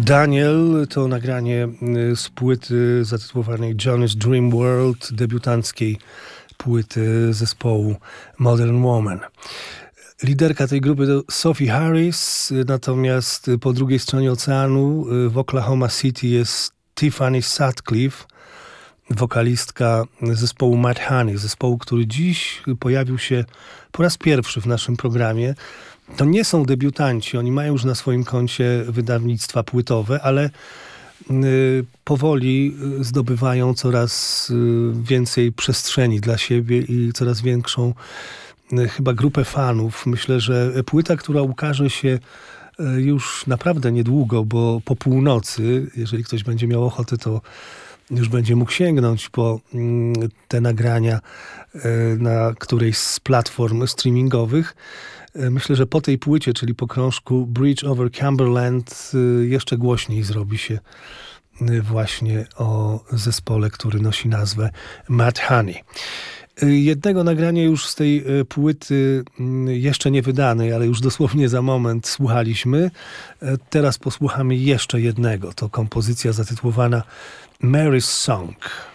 Daniel to nagranie z płyty zatytułowanej Johnny's Dream World, debiutanckiej płyty zespołu Modern Woman. Liderka tej grupy to Sophie Harris, natomiast po drugiej stronie oceanu w Oklahoma City jest Tiffany Sutcliffe, wokalistka zespołu Mad Honey, zespołu, który dziś pojawił się po raz pierwszy w naszym programie. To nie są debiutanci, oni mają już na swoim koncie wydawnictwa płytowe, ale powoli zdobywają coraz więcej przestrzeni dla siebie i coraz większą chyba grupę fanów. Myślę, że płyta, która ukaże się już naprawdę niedługo, bo po północy, jeżeli ktoś będzie miał ochotę, to już będzie mógł sięgnąć po te nagrania na którejś z platform streamingowych. Myślę, że po tej płycie, czyli po krążku Bridge over Cumberland, jeszcze głośniej zrobi się właśnie o zespole, który nosi nazwę Mad Honey. Jednego nagrania już z tej płyty, jeszcze nie wydanej, ale już dosłownie za moment słuchaliśmy. Teraz posłuchamy jeszcze jednego. To kompozycja zatytułowana Mary's Song.